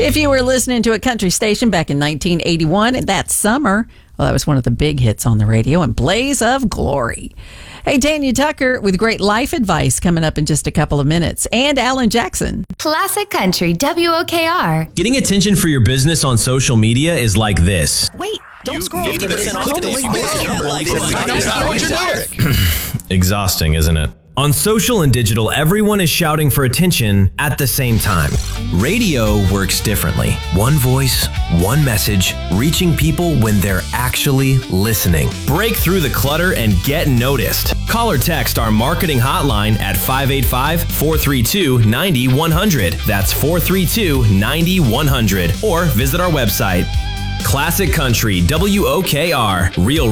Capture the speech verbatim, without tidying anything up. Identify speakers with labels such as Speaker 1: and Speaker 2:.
Speaker 1: If you were listening to a country station back in nineteen eighty-one, that summer, well, that was one of the big hits on the radio, and Blaze of Glory. Hey, Tanya Tucker with great life advice coming up in just a couple of minutes. And Alan Jackson.
Speaker 2: Classic Country, W O K R.
Speaker 3: Getting attention for your business on social media is like this.
Speaker 1: Wait, don't
Speaker 4: You
Speaker 1: scroll.
Speaker 4: fifty percent off this.
Speaker 3: Exhausting, isn't it? On social and digital, everyone is shouting for attention at the same time. Radio works differently. One voice, one message, reaching people when they're actually listening. Break through the clutter and get noticed. Call or text our marketing hotline at five eight five, four three two, nine one zero zero. That's four three two, nine one zero zero. Or visit our website. Classic Country, W O K R, real